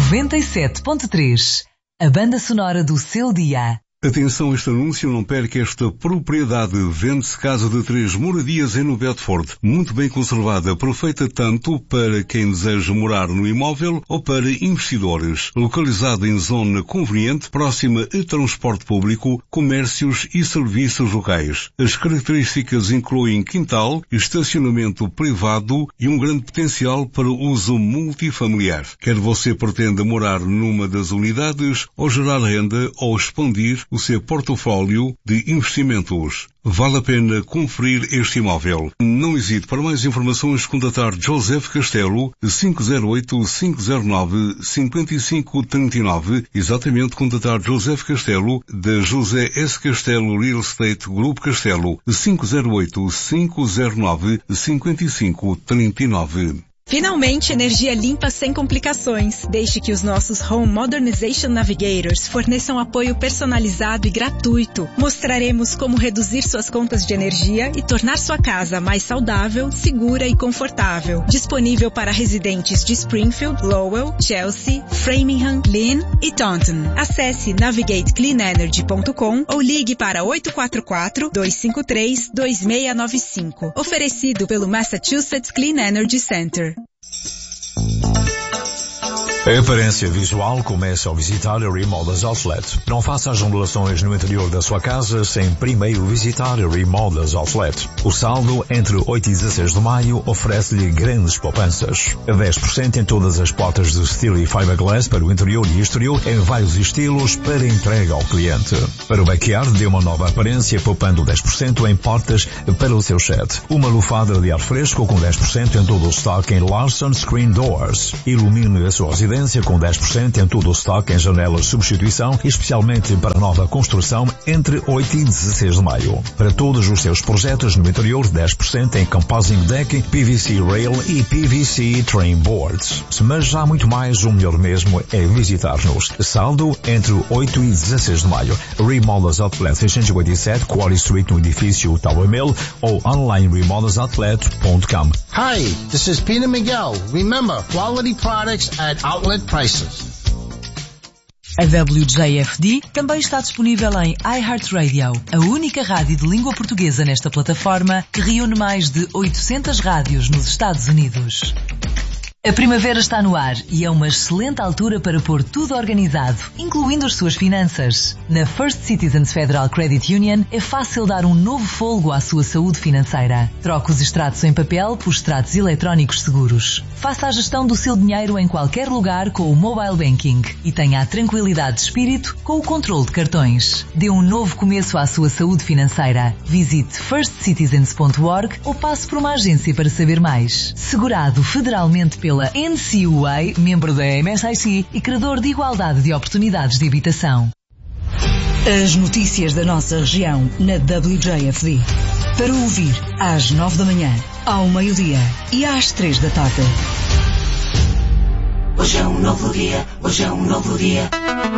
97.3, a banda sonora do seu dia. Atenção, este anúncio, não perca esta propriedade. Vende-se casa de 3 moradias em Bedford, muito bem conservada, perfeita tanto para quem deseja morar no imóvel ou para investidores. Localizada em zona conveniente, próxima a transporte público, comércios e serviços locais. As características incluem quintal, estacionamento privado e um grande potencial para uso multifamiliar. Quer você pretenda morar numa das unidades ou gerar renda ou expandir o seu portfólio de investimentos. Vale a pena conferir este imóvel. Não hesite, para mais informações, contatar Joseph Castelo, 508-509-5539. Exatamente, contatar Joseph Castelo, da José S. Castelo Real Estate Grupo Castelo, 508-509-5539. Finalmente, energia limpa sem complicações. Deixe que os nossos Home Modernization Navigators forneçam apoio personalizado e gratuito. Mostraremos como reduzir suas contas de energia e tornar sua casa mais saudável, segura e confortável. Disponível para residentes de Springfield, Lowell, Chelsea, Framingham, Lynn e Taunton. Acesse navigatecleanenergy.com ou ligue para 844-253-2695. Oferecido pelo Massachusetts Clean Energy Center. A aparência visual começa ao visitar a Remodels Outlet. Não faça as remodelações no interior da sua casa sem primeiro visitar a Remodels Outlet. O saldo entre 8 e 16 de maio oferece-lhe grandes poupanças. 10% em todas as portas de steel e fiberglass para o interior e exterior em vários estilos para entrega ao cliente. Para o backyard, dê uma nova aparência poupando 10% em portas para o seu shed. Uma lufada de ar fresco com 10% em todo o stock em Larson Screen Doors. Ilumine a sua residência com 10% em todo o stock em janelas de substituição, especialmente para nova construção entre 8 e 16 de maio. Para todos os seus projetos no interior, 10% em composing deck, PVC rail e PVC train boards. Mas há muito mais, o melhor mesmo é visitar-nos. Saldo entre 8 e 16 de maio. Remodels Outlet 687 Quarry Street no edifício Tower Mill ou online remodelsoutlet.com. Hi, this is Peter Miguel. Remember, quality products at outlet prices. A WJFD também está disponível em iHeartRadio, a única rádio de língua portuguesa nesta plataforma que reúne mais de 800 rádios nos Estados Unidos. A primavera está no ar e é uma excelente altura para pôr tudo organizado, incluindo as suas finanças. Na First Citizens Federal Credit Union é fácil dar um novo fôlego à sua saúde financeira. Troque os extratos em papel por extratos eletrónicos seguros. Faça a gestão do seu dinheiro em qualquer lugar com o Mobile Banking e tenha a tranquilidade de espírito com o controle de cartões. Dê um novo começo à sua saúde financeira. Visite firstcitizens.org ou passe por uma agência para saber mais. Segurado federalmente pela NCUA, membro da MSIC e credor de igualdade de oportunidades de habitação. As notícias da nossa região na WJFD. Para ouvir às 9 da manhã, ao meio-dia e às 3 da tarde. Hoje é um novo dia, hoje é um novo dia.